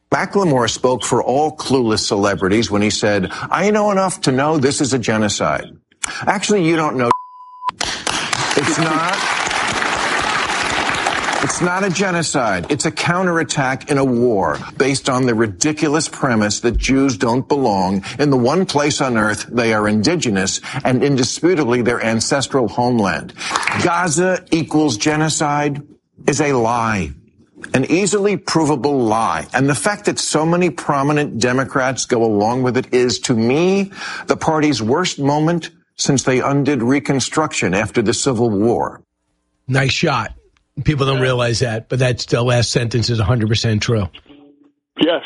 Macklemore spoke for all clueless celebrities when he said, "I know enough to know this is a genocide." Actually, you don't know. It's not a genocide. It's a counterattack in a war based on the ridiculous premise that Jews don't belong in the one place on earth they are indigenous and indisputably their ancestral homeland. Gaza equals genocide is a lie. An easily provable lie. And the fact that so many prominent Democrats go along with it is, to me, the party's worst moment since they undid Reconstruction after the Civil War. Nice shot. People don't realize that, but that's the last sentence is 100% true. Yes.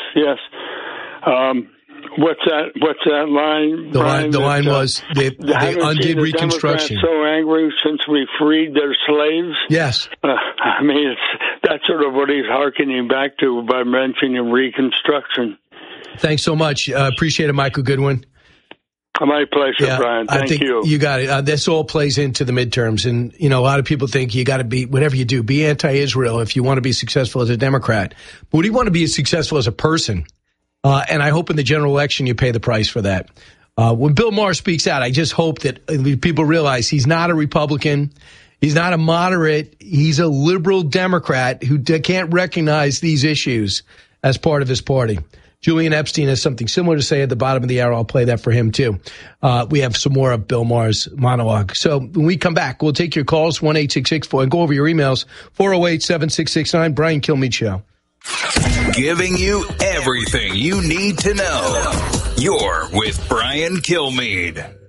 What's that line? The line was they undid Reconstruction. Democrats so angry since we freed their slaves. Yes. I mean, that's sort of what he's hearkening back to by mentioning Reconstruction. Thanks so much. Appreciate it, Michael Goodwin. My pleasure, Brian. I think you. You got it. This all plays into the midterms. And, a lot of people think you got to be, whatever you do, be anti-Israel if you want to be successful as a Democrat. But what do you want to be successful as a person? And I hope in the general election you pay the price for that. When Bill Maher speaks out, I just hope that people realize he's not a Republican. He's not a moderate. He's a liberal Democrat who can't recognize these issues as part of his party. Julian Epstein has something similar to say at the bottom of the hour. I'll play that for him, too. We have some more of Bill Maher's monologue. So when we come back, we'll take your calls, 1-866-4, and go over your emails, 408-7669, Brian Kilmeade Show. Giving you everything you need to know. You're with Brian Kilmeade.